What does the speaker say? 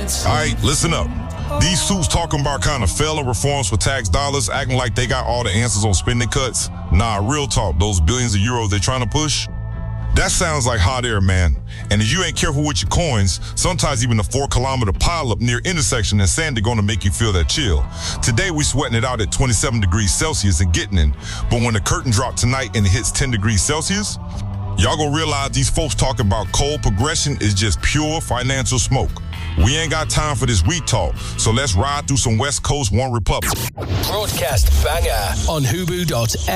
All right, listen up. These suits talking about kind of failing reforms for tax dollars, acting like they got all the answers on spending cuts. Nah, real talk, those billions of euros they're trying to push, that sounds like hot air, man. And if you ain't careful with your coins, sometimes even a 4-kilometer pileup near intersection in Sandy gonna make you feel that chill. Today we sweating it out at 27 degrees Celsius and getting in. But when the curtain dropped tonight and it hits 10 degrees Celsius, y'all gonna realize these folks talking about cold progression is just pure financial smoke. We ain't got time for this talk, so let's ride through some West Coast One Republic. Broadcast banger on Hubu.fm.